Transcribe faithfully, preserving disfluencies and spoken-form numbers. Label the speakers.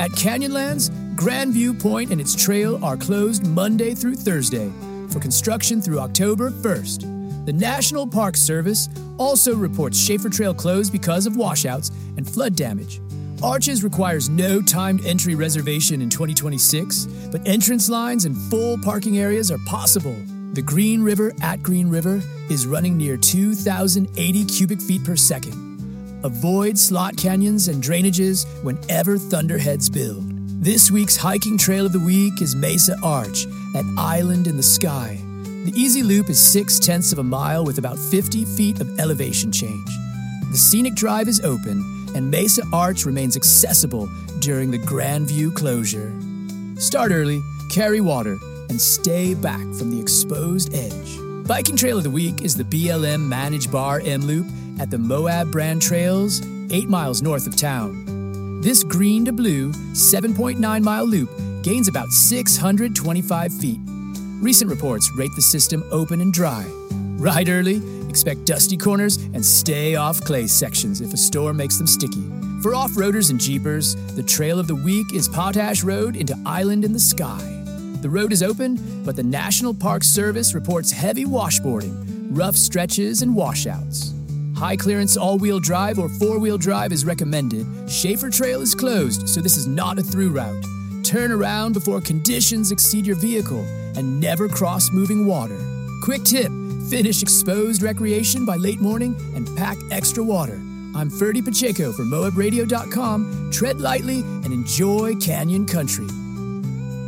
Speaker 1: At Canyonlands, Grandview Point and its trail are closed Monday through Thursday for construction through October first. The National Park Service also reports Schaefer Trail closed because of washouts and flood damage. Arches requires no timed entry reservation in twenty twenty-six, but entrance lines and full parking areas are possible. The Green River at Green River is running near two thousand eighty cubic feet per second. Avoid slot canyons and drainages whenever thunderheads build. This week's hiking trail of the week is Mesa Arch at Island in the Sky. The easy loop is six-tenths of a mile with about fifty feet of elevation change. The scenic drive is open, and Mesa Arch remains accessible during the Grandview closure. Start early, carry water, and stay back from the exposed edge. Biking trail of the week is the B L M Managed Bar M Loop at the Moab Brand Trails, eight miles north of town. This green to blue, seven point nine mile loop gains about six hundred twenty-five feet. Recent reports rate the system open and dry. Ride early, expect dusty corners, and stay off clay sections if a storm makes them sticky. For off-roaders and jeepers, the trail of the week is Potash Road into Island in the Sky. The road is open, but the National Park Service reports heavy washboarding, rough stretches, and washouts. High-clearance all-wheel drive or four-wheel drive is recommended. Schaefer Trail is closed, so this is not a through route. Turn around before conditions exceed your vehicle, and never cross moving water. Quick tip, finish exposed recreation by late morning and pack extra water. I'm Ferdy Pacheco for Moab Radio dot com. Tread lightly and enjoy Canyon Country.